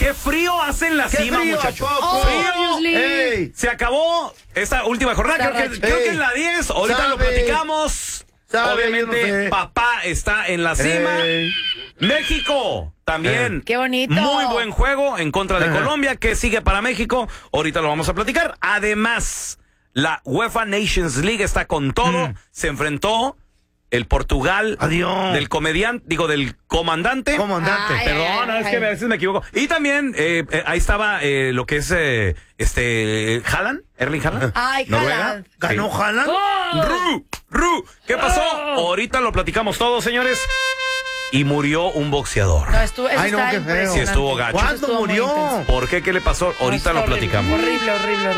qué frío hace en la cima, muchachos. Ey. Se acabó esta última jornada. Creo que en la 10. Ahorita lo platicamos. Obviamente, yo no sé. papá está en la cima. Ey. México también. Qué bonito. Muy buen juego en contra de Colombia. ¿Qué sigue para México? Ahorita lo vamos a platicar. Además, la UEFA Nations League está con todo. Se enfrentó el Portugal del del comandante. Comandante. Perdón, es que a veces me equivoco. Y también ahí estaba lo que es Haaland, Erling Haaland. Ay, Noruega. Haaland. ¿Ganó Haaland? Ru. ¿Qué pasó? Ahorita lo platicamos todo, señores. Y murió un boxeador. No, Ay, no, está qué feo. impresionante. Sí, estuvo gacho. ¿Cuándo Estuvo muy murió? intenso. ¿Por qué? ¿Qué le pasó? Ahorita No, lo horrible, platicamos. Horrible.